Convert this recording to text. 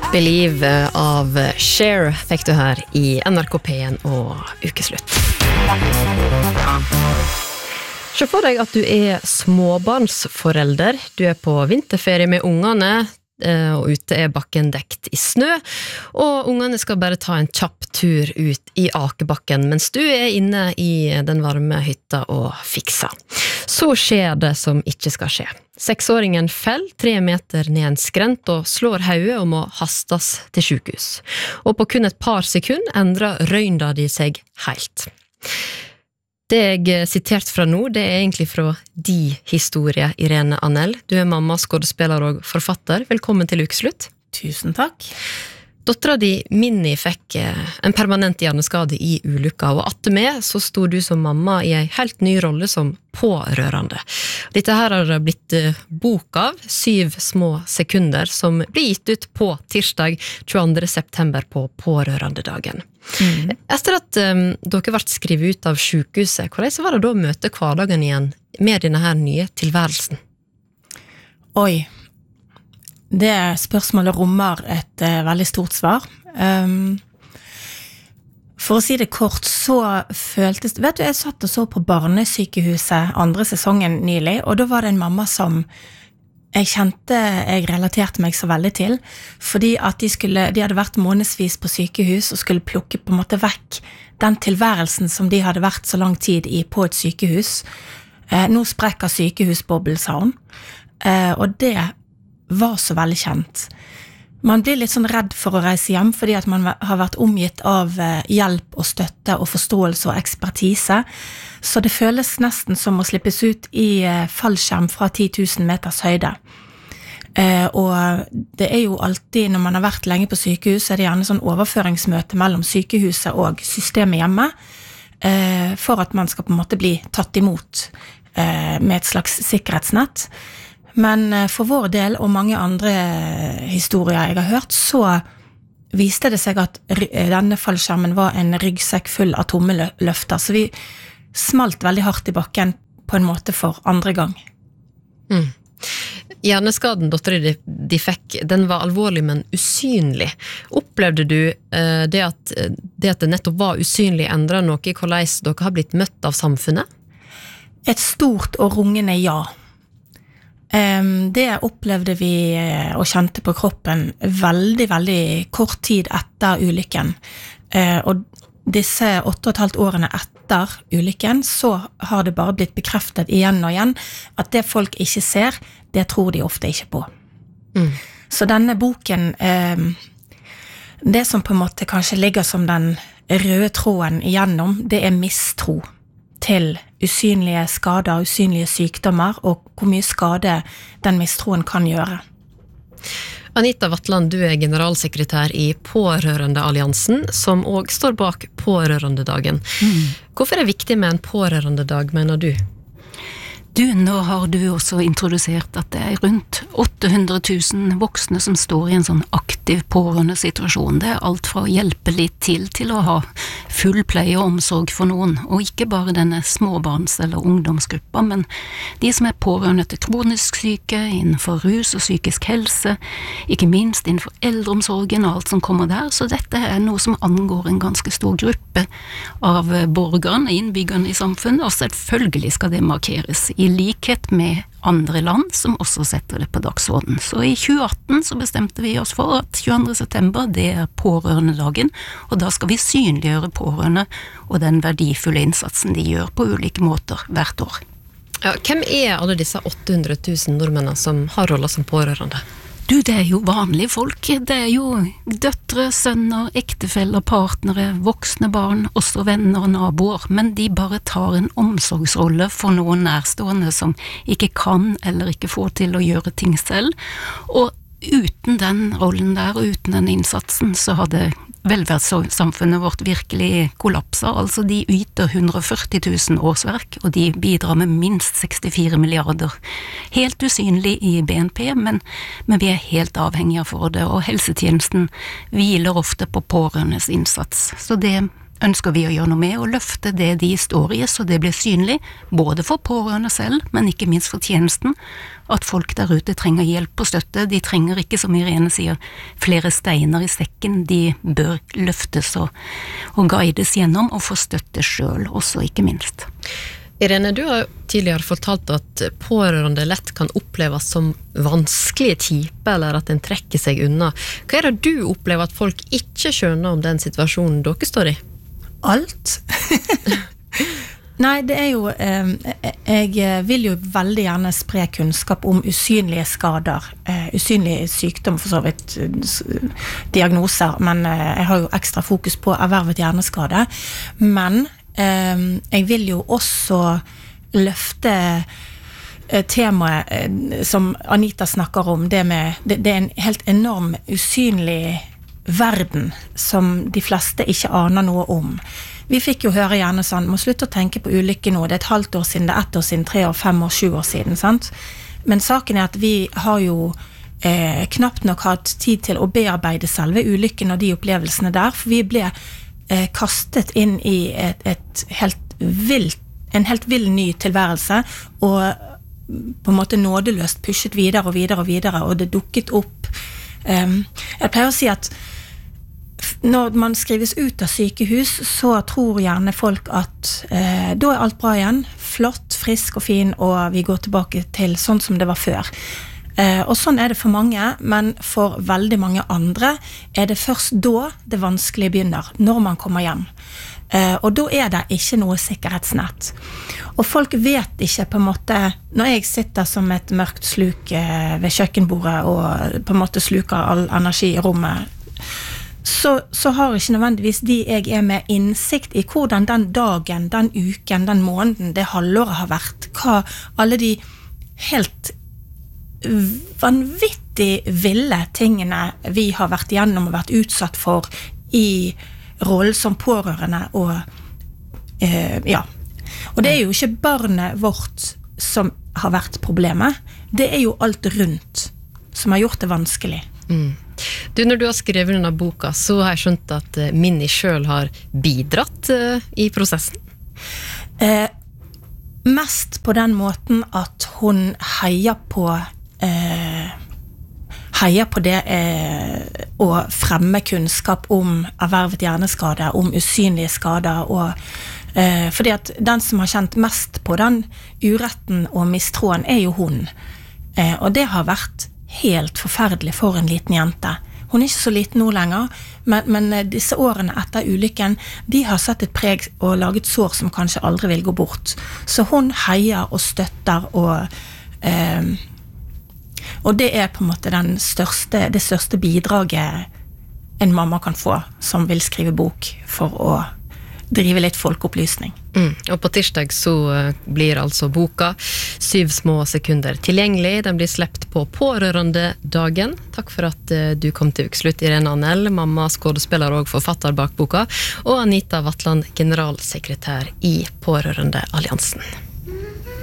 Believe av Cher fikk du her i NRK P1 og ukeslutt. Se for deg at du småbarnsforelder. Du på vinterferie med ungene, og ute bakken dekt i snø, og ungene skal bare ta en kjapp tur ut i akebakken, mens du inne i den varme hytta og fikser. Så skjer det som ikke skal skje. 6-åringen fell 3 meter ned en skrent og slår hodet og må hastes til sykehus. Og på kun et par sekunder endrer røynda de seg helt. Det jeg sitert fra nå, det egentlig fra de historie, Irene Anell. Du mamma, skådespiller og forfatter. Velkommen til ukeslutt. Tusen takk. Dottera di, Minnie, fikk en permanent hjerneskade i ulykka, og atter med så stod du som mamma i en helt ny rolle som pårørende. Dette her har blitt bok av 7 små sekunder, som blir gitt ut på tirsdag 22. september på pårørendedagen. Etter at dere ble skrevet ut av sykehuset, hvordan var det da å møte hverdagen igjen med denne her nye tilværelsen? Oi, det spørsmålet rommer et veldig stort svar. For å si det kort, så føltes... Vet du, jeg satt og så på barnesykehuset 2. sesongen nylig, og da var det en mamma som jeg kjente jeg relaterte meg så veldig til, fordi at de hadde vært månedsvis på sykehus og skulle plukke på en måte vekk den tilværelsen som de hadde vært så lang tid på et sykehus. Nå sprekker sykehusbobbel, sa hun. Og det var så veldig kjent. Man blir litt sånn redd for å reise hjem, fordi at man har vært omgitt av hjelp og støtte og forståelse og ekspertise. Så det føles nesten som å slippes ut i fallskjerm fra 10 000 meters høyde. Og det jo alltid, når man har vært lenge på sykehus, så det gjerne sånn overføringsmøte mellom sykehuset og systemet hjemme, for at man skal på en måte bli tatt imot med et slags sikkerhetsnett. Men for vår del, og mange andre historier jeg har hørt, så viste det seg at denne fallskjermen var en ryggsekk full av tomme løfter, så vi smalt veldig hardt i bakken på en måte for andre gang. Hjerneskaden dotteren de fikk, den var alvorlig, men usynlig. Opplevde du det at det nettopp var usynlig endret noe i hvordan dere har blitt møtt av samfunnet? Et stort og rungende ja. Det opplevde vi og kjente på kroppen veldig, veldig kort tid etter ulykken. Og disse 8,5 årene etter ulykken, så har det bare blitt bekreftet igjen og igjen at det folk ikke ser, det tror de ofte ikke på. Så denne boken, det som på en måte kanskje ligger som den røde tråden igjennom, det mistro til usynlige skader, usynlige sykdommer, og hvor mye skade den mistroen kan gjøre. Anita Vatland, du generalsekretær i Pårørendealliansen, som også står bak Pårørendedagen. Hvorfor det viktig med en pårørendedag, mener du? Du, nå har du også introdusert at det rundt 800 000 voksne som står i en sånn aktiv pårørende situasjon. Det alt fra å hjelpe litt til å ha full pleie og omsorg for noen, og ikke bare denne småbarns- eller ungdomsgruppa, men de som pårørende til kronisk syke, innenfor rus og psykisk helse, ikke minst innenfor eldreomsorgen og alt som kommer der, så dette noe som angår en ganske stor gruppe av borgerne, innbyggerne i samfunnet, og selvfølgelig skal det markeres i likhet med andre land som også setter det på dagsorden. Så i 2018 så bestemte vi oss for at 22. september det pårørendedagen, og da skal vi synliggjøre pårørende og den verdifulle innsatsen de gjør på ulike måter hvert år. Ja, hvem alle disse 800 000 nordmennene som har roller som pårørende? Du, det jo vanlige folk. Det jo døtre, sønner, ektefeller, partnere, voksne barn, også venner og naboer, men de bare tar en omsorgsrolle for noen nærstående som ikke kan eller ikke får til å gjøre ting selv. Og uten den rollen der, og uten den innsatsen, så hadde velferdssamfunnet vårt virkelig kollapset. Altså de yter 140 000 årsverk, og de bidrar med minst 64 milliarder. Helt usynlig i BNP, men vi helt avhengige for det, og helsetjenesten hviler ofte på pårørendes innsats. Så det ønsker vi å gjøre noe med, og løfte det de står i, så det blir synlig, både for pårørende selv, men ikke minst for tjenesten, at folk der ute trenger hjelp og støtte. De trenger ikke, som Irene sier, flere steiner i sekken, de bør løftes og guides gjennom, og få støtte selv, også ikke minst. Irene, du har tidligere fortalt at pårørende lett kan oppleves som vanskelige typer, eller at en trekker seg unna. Hva det du opplever at folk ikke skjønner om den situasjonen dere står i? Alt. Nei, det jo jeg vil jo veldig gjerne spre kunnskap om usynlige skader, usynlige sykdom, for så vidt diagnoser, men jeg har jo ekstra fokus på ervervet hjerneskade. Men jeg vil jo også løfte temaet som Anita snakker om, det en helt enorm usynlig verden som de fleste ikke aner noe om. Vi fikk jo høre gjerne sånn, må slutte å tenke på ulykke nå, det et halvt år siden, det 1 år siden, 3 år, 5 år, 7 år siden, sant? Men saken at vi har jo knapt nok hatt tid til å bearbeide selve ulykken og de opplevelsene der, for vi ble kastet inn i en helt vill ny tilværelse, og på en måte nådeløst pushet videre og videre og videre, og det dukket opp. Jeg pleier å si at når man skrives ut av sykehus, så tror gjerne folk at da alt bra igjen, flott, frisk og fin, og vi går tilbake til sånn som det var før. Og sånn det for mange, men for veldig mange andre det først da det vanskelige begynner, når man kommer hjem. Og da det ikke noe sikkerhetsnett. Og folk vet ikke på en måte, når jeg sitter som et mørkt sluk ved kjøkkenbordet og på en måte sluker all energi i rommet, så har ikke nødvendigvis de jeg med innsikt i hvordan den dagen, den uken, den måneden, det halvåret har vært, hva alle de helt vanvittig ville tingene vi har vært igjennom og vært utsatt for i rollen som pårørende og ja. Og det jo ikke barnet vårt som har vært problemet, det jo alt rundt som har gjort det vanskelig. Du, når du har skrevet denne boka, så har jeg skjønt at Minni selv har bidratt i prosessen. Mest på den måten at hun heier på det å fremme kunnskap om ervervet hjerneskade, om usynlige skader, og fordi at den som har kjent mest på den uretten og mistroen jo hun. Og det har vært helt forferdelig for en liten jente. Hun ikke så liten nå lenger, men disse årene etter ulykken, de har satt et preg og laget sår som kanskje aldri vil gå bort. Så hun heier og støtter, og det på en måte det største bidraget en mamma kan få som vil skrive bok for å drive litt folkeopplysning. Og på tirsdag så blir altså boka 7 små sekunder tilgjengelig. Den blir slept på Pårørendedagen. Takk for at du kom til Ukslutt, Irene Annell, mamma, skådespiller og forfatter bak boka, og Anita Vatland, generalsekretær i Pårørendealliansen.